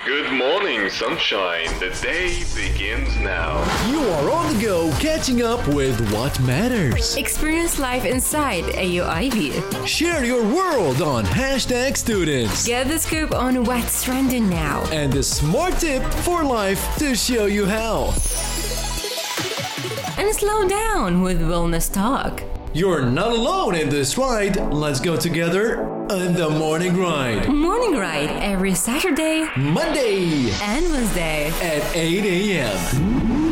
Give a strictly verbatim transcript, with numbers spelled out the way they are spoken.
Good morning, sunshine. The day begins now. You are on the go, catching up with what matters. Experience life inside A U I B. Share your world on hashtag students. Get the scoop on what's trending now. And a smart tip for life to show you how. And slow down with wellness talk. You're not alone in this ride. Let's go together on the Morning Ride. Morning Ride every Saturday, Monday and Wednesday at eight a.m.